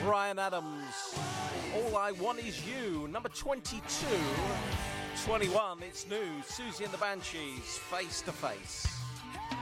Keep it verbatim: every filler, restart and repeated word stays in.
Bryan Adams. All I Want Is You. Number twenty-two. twenty-one, it's new. Susie and the Banshees, Face to Face.